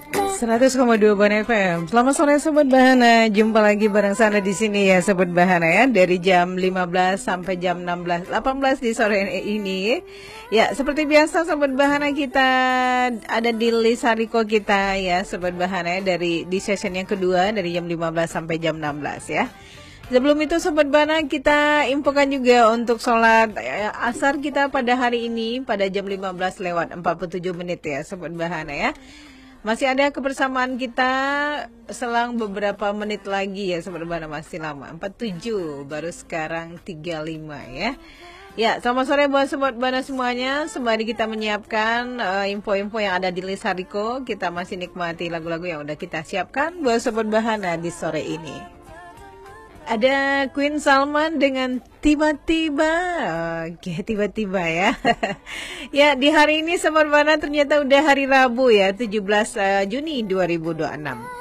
100,2 Ban FM. Selamat sore Sobat Bahana. Jumpa lagi bareng sana di sini ya Sobat Bahana ya. Dari jam 15 sampai jam 18 di sore ini. Ya, seperti biasa Sobat Bahana kita ada di list Hariko kita ya Sobat Bahana ya, di session yang kedua dari jam 15 sampai jam 16 ya. Sebelum itu Sobat Bahana kita infokan juga untuk sholat asar kita pada hari ini pada jam 15:47 ya Sobat Bahana ya. Masih ada kebersamaan kita selang beberapa menit lagi ya Sobat Bahana, masih lama 47 baru sekarang 35 ya. Ya, selamat sore buat Sobat Bahana semuanya. Sembari kita menyiapkan info-info yang ada di list Hariko, kita masih nikmati lagu-lagu yang udah kita siapkan buat Sobat Bahana di sore ini. Ada Queen Salman dengan tiba-tiba. Oke, tiba-tiba ya. Ya, di hari ini Sobat Bahana ternyata udah hari Rabu ya, 17 Juni 2026.